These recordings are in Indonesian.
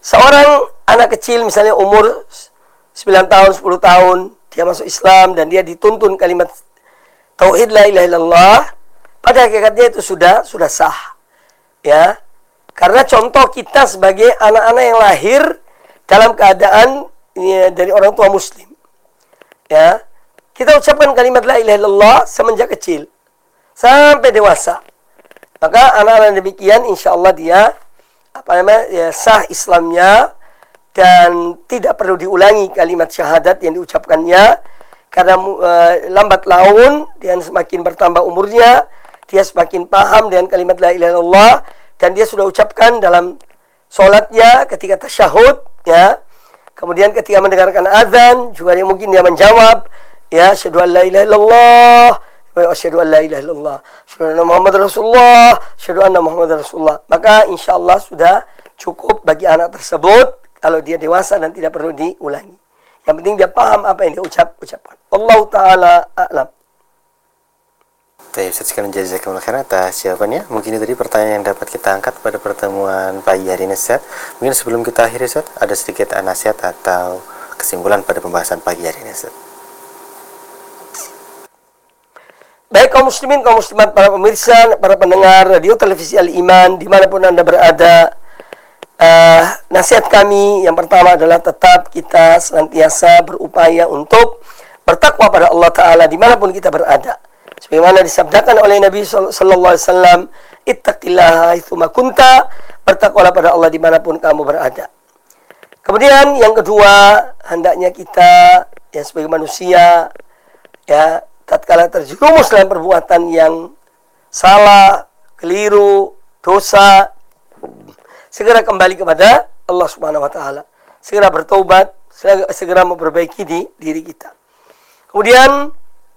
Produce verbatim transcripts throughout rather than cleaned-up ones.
seorang anak kecil misalnya umur sembilan tahun, sepuluh tahun, dia masuk Islam dan dia dituntun kalimat tauhid la ilaha illallah, pada hakikatnya itu sudah sudah sah. Ya. Karena contoh kita sebagai anak-anak yang lahir dalam keadaan ya, dari orang tua muslim. Ya. Kita ucapkan kalimat la ilaha illallah semenjak kecil sampai dewasa. Maka anak-anak demikian insyaallah dia apa namanya ya, sah Islamnya dan tidak perlu diulangi kalimat syahadat yang diucapkannya karena uh, lambat laun dan semakin bertambah umurnya dia semakin paham dengan kalimat la ilaha illallah dan dia sudah ucapkan dalam sholatnya ketika tasyahud ya, kemudian ketika mendengarkan azan juga dia mungkin dia menjawab ya asyhadu an la ilaha illallah wa asyhadu an la ilaha illallah, asyhadu anna Muhammadar Rasulullah, asyhadu anna Muhammadar Rasulullah. Maka insyaallah sudah cukup bagi anak tersebut kalau dia dewasa dan tidak perlu diulangi. Yang penting dia paham apa yang dia ucap ucapkan. Allahu taala a'lam. Baik, Ustaz, sekalian jazakumullah khairan atas jawabannya. Mungkin itu tadi pertanyaan yang dapat kita angkat pada pertemuan pagi hari ini, Ustaz. Mungkin sebelum kita akhiri, Ustaz, ada sedikit nasihat atau kesimpulan pada pembahasan pagi hari ini, Ustaz. Baik kaum muslimin, kaum muslimat, para pemirsa, para pendengar radio televisi Al-Iman dimanapun Anda berada, uh, nasihat kami yang pertama adalah tetap kita senantiasa berupaya untuk bertakwa pada Allah Ta'ala dimanapun kita berada. Sebagaimana disabdakan oleh Nabi Sallallahu Alaihi Wasallam, ittaqillaha haitsuma kunta, bertakwalah pada Allah dimanapun kamu berada. Kemudian yang kedua, hendaknya kita ya sebagai manusia ya tatkala terjerumus dalam perbuatan yang salah, keliru, dosa, segera kembali kepada Allah Subhanahu wa taala. Segera bertaubat, segera, segera memperbaiki di diri kita. Kemudian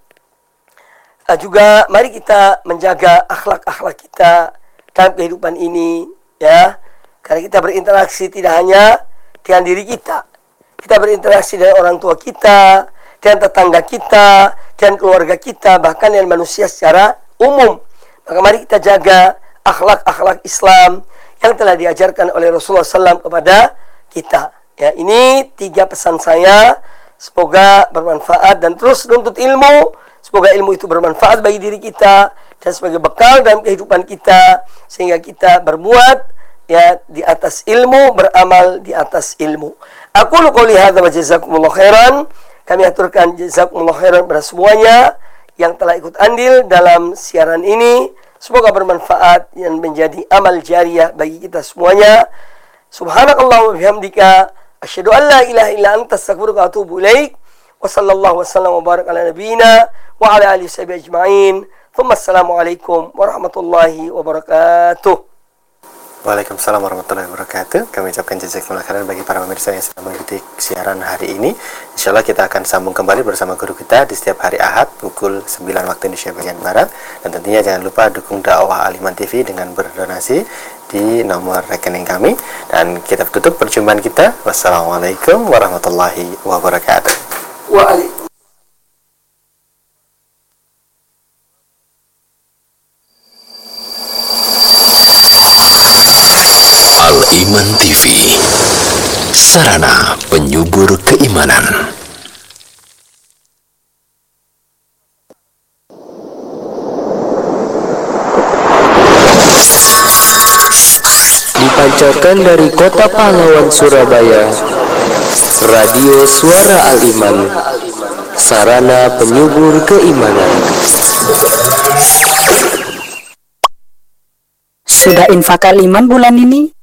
juga mari kita menjaga akhlak-akhlak kita dalam kehidupan ini ya. Karena kita berinteraksi tidak hanya dengan diri kita. Kita berinteraksi dengan orang tua kita, dengan tetangga kita, dan keluarga kita, bahkan dengan manusia secara umum. Maka mari kita jaga akhlak-akhlak Islam yang telah diajarkan oleh Rasulullah shallallahu alaihi wasallam kepada kita. Ya, ini tiga pesan saya. Semoga bermanfaat dan terus nuntut ilmu. Semoga ilmu itu bermanfaat bagi diri kita dan sebagai bekal dalam kehidupan kita sehingga kita berbuat ya di atas ilmu, beramal di atas ilmu. Aku qouli hadza wa jazakumullah khairan. Kami aturkan jazakumullah khairan kepada semuanya yang telah ikut andil dalam siaran ini. Semoga bermanfaat dan menjadi amal jariah bagi kita semuanya. Subhanakallah wa bihamdika asyhadu an la ilaha illa anta astaghfiruka wa atubu ilaik. Wa sallallahu wasallam wa barak ala nabiyyina wa ala alihi washabihi ajma'in. Thumma assalamu alaikum warahmatullahi wabarakatuh. Waalaikumsalam warahmatullahi wabarakatuh. Kami ucapkan jazakumullah khairan bagi para pemirsa yang sedang mengikuti siaran hari ini. Insyaallah kita akan sambung kembali bersama guru kita di setiap hari Ahad pukul sembilan waktu Indonesia bagian Barat. Dan tentunya jangan lupa dukung dakwah Al-Iman T V dengan berdonasi di nomor rekening kami. Dan kita tutup perjumpaan kita. Wassalamualaikum warahmatullahi wabarakatuh. Waalaikumsalam. Al-Iman T V, sarana penyubur keimanan. Dipancarkan dari Kota Pahlawan, Surabaya, Radio Suara Al-Iman, sarana penyubur keimanan. Sudah infak Al-Iman bulan ini?